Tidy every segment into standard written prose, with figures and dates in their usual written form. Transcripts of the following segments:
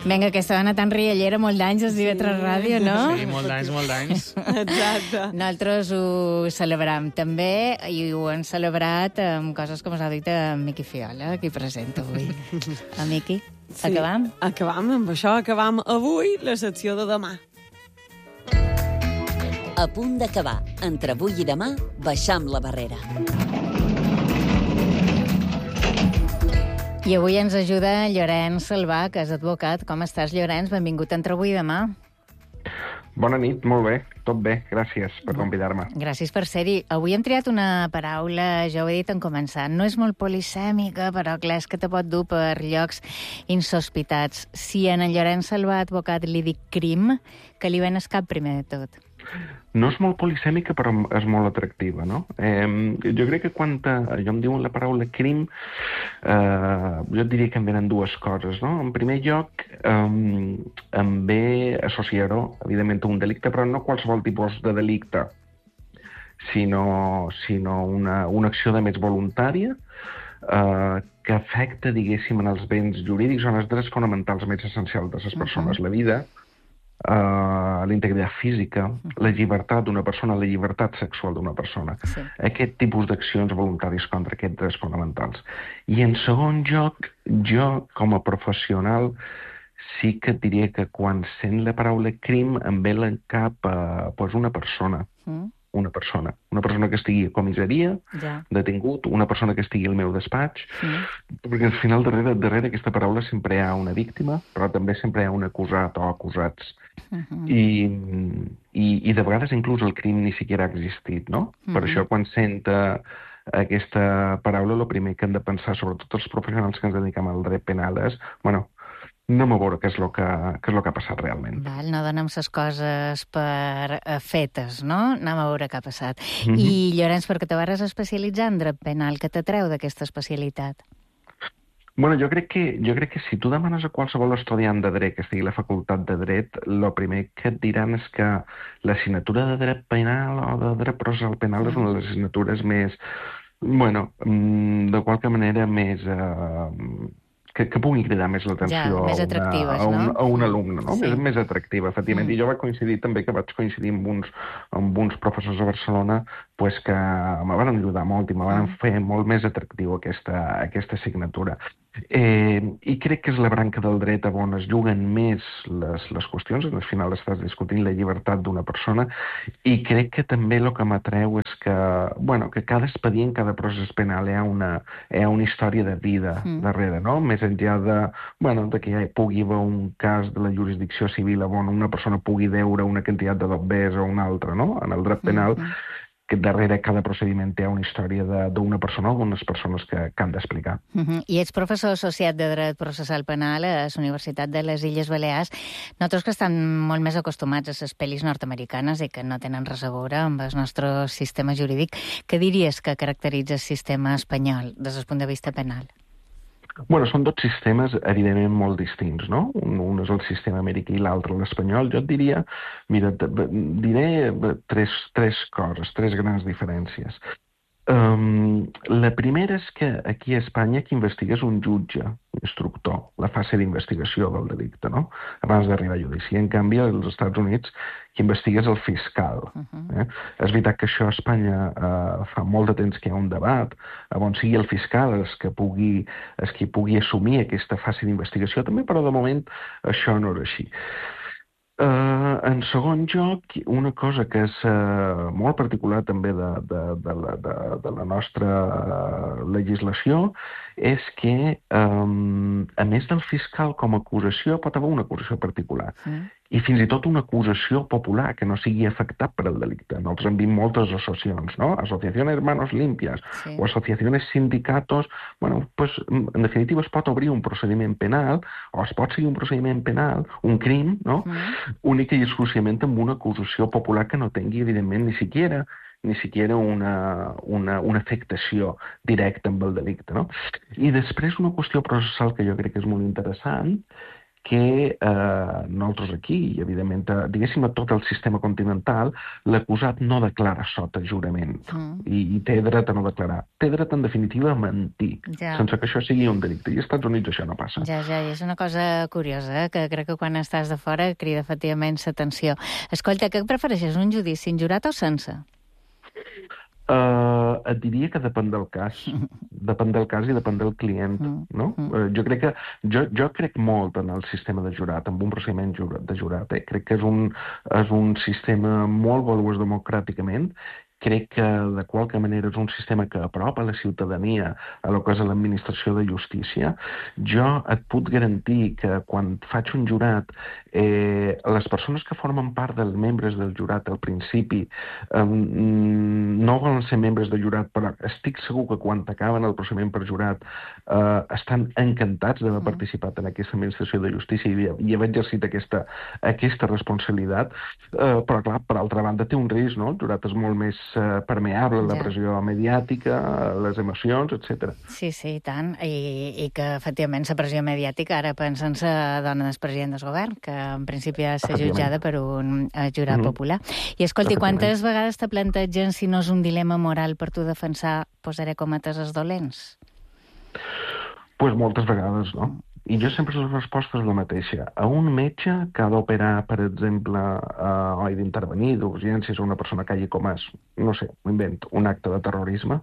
Vinga, aquesta dona tan riallera, molt d'anys, es diu a Ràdio, no? Sí, molt d'anys. Exacte. Nosaltres ho celebram també, i ho hem celebrat amb coses com us ha dit Miqui Fiola, qui presenta avui. Miqui, acabam? Acabam, amb això acabam avui la secció de demà. A punt d'acabar. Entre avui i demà, baixam la barrera. I avui ens ajuda Llorenç Salvà, que és advocat. Com estàs, Llorenç? Benvingut a Entre avui i demà. Bona nit, molt bé, tot bé, gràcies per convidar-me. Gràcies per ser-hi. Avui hem triat una paraula, ja ho he dit en començar, no és molt polisèmica, però clar, és que te pot dur per llocs insospitats. Si en Llorenç Salvà, advocat, li dic crim, que li ven escap primer de tot? No és molt polisèmica, però és molt atractiva, no? Jo crec que quan jo em diuen la paraula crim, jo et diria que em venen dues coses, no? En primer lloc, em ve associar-ho, evidentment, a un delicte, però no qualsevol tipus de delicte, sinó una acció de més voluntària, que afecta, diguéssim, en els béns jurídics o en els drets fonamentals més essencials de les persones, la vida, la integritat física, la llibertat d'una persona, la llibertat sexual d'una persona. Sí. Aquest tipus d'accions voluntàries contra aquests drets fonamentals. I en segon lloc, jo, com a professional, sí que et diria que quan sent la paraula crim em ve al cap una persona. Una persona que estigui a comissaria, detingut, una persona que estigui al meu despatx, perquè al final darrere aquesta paraula sempre hi ha una víctima, però també sempre hi ha un acusat o acusats. I de vegades inclús el crim ni siquiera ha existit, no? Per això quan senta aquesta paraula, el primer que hem de pensar, sobretot els professionals que ens dediquem al dret penal, és, bueno, anem a veure què és el que ha passat realment. Val, no donem les coses per fetes, no? Anem a veure què ha passat. I, Llorenç, perquè te vas especialitzar en dret penal, què t'atreu d'aquesta especialitat? Bueno, jo crec que si tu demanes a qualsevol estudiant de dret que estigui a la facultat de dret, el primer que et diran és que l'assignatura de dret penal o de dret processal penal és una de les assignatures més, bueno, de qualque manera més... que pugui cridar més l'atenció més atractives, a un alumne, no? Sí. Més atractiva, efectivament. I jo vaig coincidir també amb uns professors a Barcelona pues, que me van ajudar molt i me van fer molt més atractiu aquesta assignatura. I crec que és la branca del dret on es juguen més les qüestions, al final estàs discutint la llibertat d'una persona, i crec que també el que m'atreu és que, bueno, que cada expedient, cada procés penal hi ha una història de vida darrere, no? Més enllà de que ja pugui haver un cas de la jurisdicció civil on una persona pugui deure una quantitat de dobbers o una altra, no? En el dret penal, que darrere cada procediment hi ha una història d'una persona o d'unes persones que han d'explicar. I ets professor associat de dret processal penal a la Universitat de les Illes Balears. Nosaltres que estan molt més acostumats a les pel·lis nord-americanes i que no tenen res a veure amb el nostre sistema jurídic, què diries que caracteritza el sistema espanyol des del punt de vista penal? Bueno, són dos sistemes, evidentment, molt distints, no? Un és el sistema americà i l'altre l'espanyol. Jo et diria, mira, diré tres coses, tres grans diferències. La primera és que aquí a Espanya qui investiga és un jutge, instructor, la fase d'investigació del delicte, no? Abans d'arribar a judici. En canvi, als Estats Units qui investiga és el fiscal. És veritat que això a Espanya fa molt de temps que hi ha un debat, on sigui el fiscal qui pugui assumir aquesta fase d'investigació també, però de moment això no és així. En segon lloc, una cosa que és molt particular també de la nostra legislació és que, a més del fiscal com a acusació, pot haver una acusació particular. I fins i tot una acusació popular que no sigui afectat per el delicte. Nosaltres hem vist moltes associacions, no? Asociaciones Manos Limpias o asociaciones sindicatos. Bueno, pues, en definitiva, es pot obrir un procediment penal o es pot seguir un procediment penal, un crim, no? Únic i exclusivament amb una acusació popular que no tingui, evidentment, ni siquiera una afectació directa amb el delicte, no? I després una qüestió processal que jo crec que és molt interessant que nosaltres aquí, i evidentment, diguéssim, a tot el sistema continental, l'acusat no declara sota jurament i té dret a no declarar. Té dret, en definitiva, a mentir, sense que això sigui un delicte. I als Estats Units això no passa. Ja, és una cosa curiosa, que crec que quan estàs de fora crida efectivament l'atenció. Escolta, què prefereixes, un judici en jurat o sense? Et diria que depèn del cas. Depèn del cas i depèn del client, no? Jo crec molt en el sistema de jurat, en un procediment de jurat. Crec que és un sistema molt valuós democràticament. Crec que, de qualque manera, és un sistema que apropa la ciutadania a lo que és l'administració de justícia. Jo et puc garantir que quan faig un jurat, les persones que formen part dels membres del jurat al principi no volen ser membres del jurat, però estic segur que quan acaben el procediment per jurat estan encantats d'haver participat en aquesta administració de justícia i haver exercit aquesta responsabilitat. Però, clar, per altra banda, té un risc, no? El jurat és molt més permeable a la pressió mediàtica, a les emocions, etc. Sí, i tant. I que, efectivament, la pressió mediàtica, ara pensen la dona del president del govern, que en principi ha de ser jutjada per un jurat popular. I escolti, quantes vegades te plantegen si no és un dilema moral per tu defensar, posaré cometes, els dolents? Pues moltes vegades, no? I jo sempre la resposta és la mateixa. A un metge que ha d'operar, per exemple, o d'intervenir d'urgències a una persona que hagi comès, no sé, ho invento, un acte de terrorisme,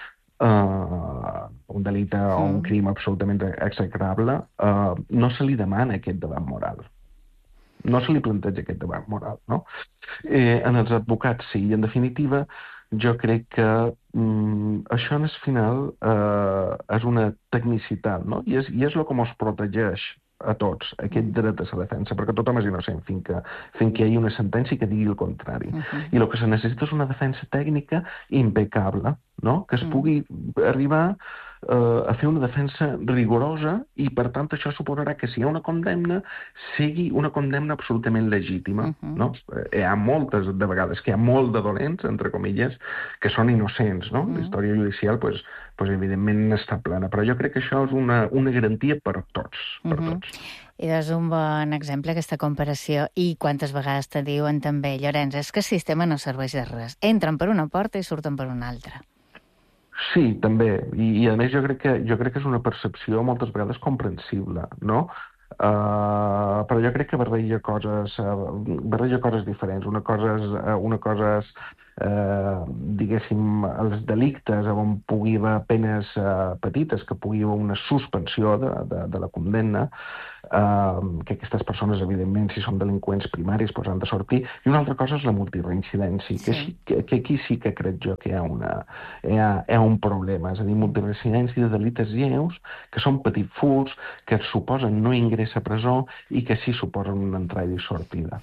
un delicte o un crim absolutament execrable, no se li demana aquest debat moral. No se li planteja aquest debat moral, no? En els advocats sí, i en definitiva jo crec que això, al final, és una tecnicitat, no? I és el que ens protegeix a tots, aquest dret a la defensa, perquè tothom és innocent fins que hi hagi una sentència que digui el contrari. I el que se necessita és una defensa tècnica impecable, no? Que es pugui arribar a fer una defensa rigorosa i, per tant, això suposarà que si hi ha una condemna, sigui una condemna absolutament legítima, no? Hi ha moltes de vegades que hi ha molt de dolents, entre comilles, que són innocents, no? La història judicial, pues, evidentment, està plena. Però jo crec que això és una garantia per tots, per tots. I és un bon exemple, aquesta comparació. I quantes vegades te diuen també, Llorenç, és que el sistema no serveix de res. Entren per una porta i surten per una altra. Sí, també. I a més jo crec que és una percepció moltes vegades comprensible, no? Però jo crec que barreja coses diferents. Una cosa és diguéssim, els delictes on pugui haver penes petites, que pugui haver una suspensió de la condemna, que aquestes persones, evidentment, si són delinqüents primaris, doncs han de sortir. I una altra cosa és la multireincidència, que aquí sí que crec jo que hi ha un problema. És a dir, multireincidència de delictes lleus, que són petits furts, que suposen no ingrés a presó i que sí suposen una entrada i sortida.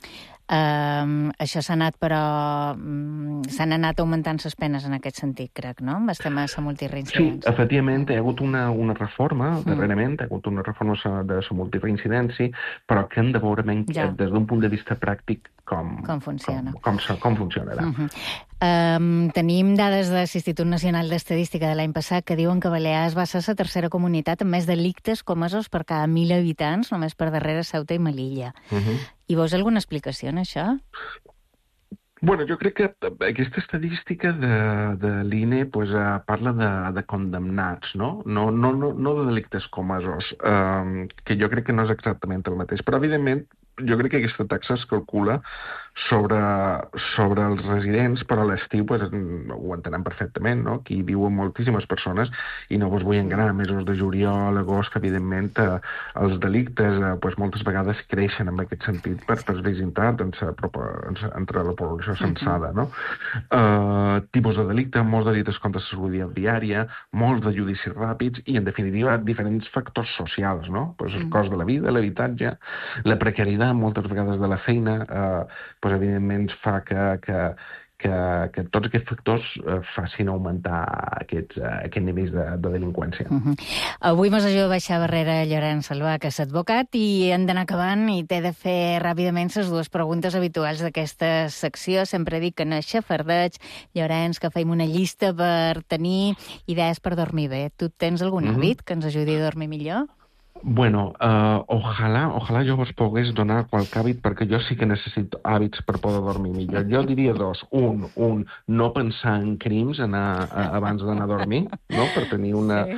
Això s'han anat augmentant les penes en aquest sentit, crec, no? Amb el tema de la multireincidència. Sí, efectivament, hi ha hagut una reforma, darrerament, hi ha hagut una reforma de la multireincidència, però que hem de veure des d'un punt de vista pràctic com funciona. Com funcionarà. Tenim dades de l'Institut Nacional d'Estadística de l'any passat que diuen que Balears va ser la tercera comunitat amb més delictes comesos per cada 1.000 habitants, només per darrere Ceuta i Melilla. I veus alguna explicació en això? Bueno, jo crec que aquesta estadística de l'INE parla de condemnats, no? No de delictes comesos, que jo crec que no és exactament el mateix. Però, evidentment, jo crec que aquesta taxa es calcula sobre els residents, però a l'estiu ho entenem perfectament, no? Aquí viuen moltíssimes persones i no vos vull enganar, mesos de juliol, agost, que evidentment els delictes moltes vegades creixen en aquest sentit per visitat entre la població censada, no? Tipus de delicte, molts delictes contra la seguretat viària, molts de judicis ràpids i, en definitiva, diferents factors socials, no? El cost de la vida, l'habitatge, la precarietat, moltes vegades de la feina, evidentment fa que tots aquests factors facin augmentar aquests nivells de delinqüència. Avui mos ajuda a baixar barrera Llorenç Salvà, que és advocat, i hem d'anar acabant i t'he de fer ràpidament les dues preguntes habituals d'aquesta secció. Sempre dic que no és xafardeig, Llorenç, que fem una llista per tenir idees per dormir bé. Tu tens algun hàbit que ens ajudi a dormir millor? Bueno, ojalà jo vos pogués donar qualque hàbit, perquè jo sí que necessito hàbits per poder dormir millor. Jo diria dos. No pensar en crims abans d'anar a dormir, no? Per tenir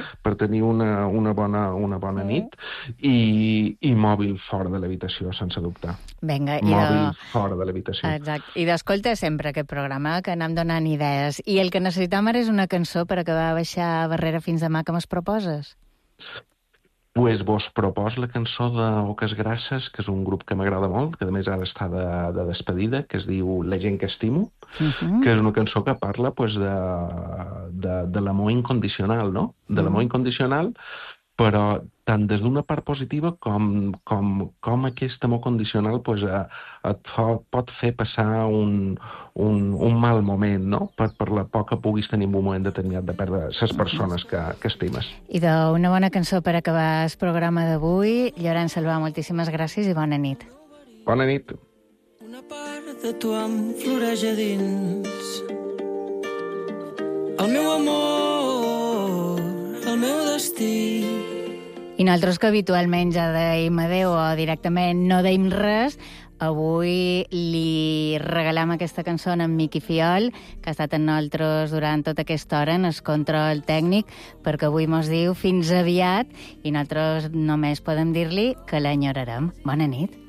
una bona nit, i mòbil fora de l'habitació, sense dubtar. Vinga, Mòbil fora de l'habitació. Exacte. I d'escolta sempre aquest programa, que anem donant idees. I el que necessitam ara és una cançó per acabar de baixar barrera fins demà, que me'ls proposes? Pues vos propos la cançó de Oques Grasses, que és un grup que m'agrada molt, que a més ara està de despedida, que es diu La gent que estimo, que és una cançó que parla pues, de l'amor incondicional, no? De l'amor incondicional, però tant des d'una part positiva com aquest amor condicional pues, et pot fer passar un mal moment, no? Per la por que puguis tenir en un moment determinat de perdre les persones que estimes. I d'una bona cançó per acabar el programa d'avui. Llorenç Salvà, moltíssimes gràcies i bona nit. Bona nit. Una part de tu em floreix a dins. El meu amor, el meu destí. I nosaltres, que habitualment ja deim adeu o directament no deim res, avui li regalam aquesta cançó a en Miqui Fiol, que ha estat amb nosaltres durant tota aquesta hora en el control tècnic, perquè avui mos diu fins aviat, i nosaltres només podem dir-li que l'enyorarem. Bona nit.